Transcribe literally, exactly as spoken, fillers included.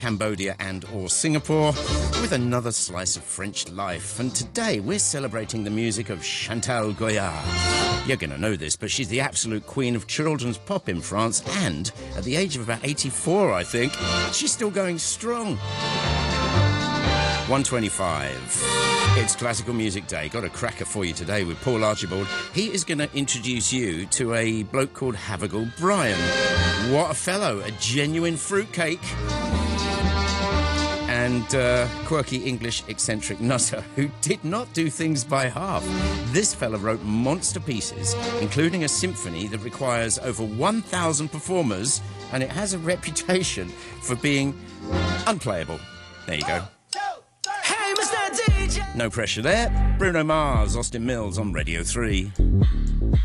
Cambodia and or Singapore, with another slice of French life. And today we're celebrating the music of Chantal Goya. You're going to know this, but she's the absolute queen of children's pop in France, and at the age of about eighty-four, I think, she's still going strong. one twenty-five. It's Classical Music Day. Got a cracker for you today with Paul Archibald. He is going to introduce you to a bloke called Havergal Brian. What a fellow, a genuine fruitcake. And uh, quirky English eccentric nutter who did not do things by half. This fella wrote monster pieces, including a symphony that requires over one thousand performers, and it has a reputation for being unplayable. There you go. Hey, Mister D J! No pressure there. Bruno Mars, Austin Mills on Radio three.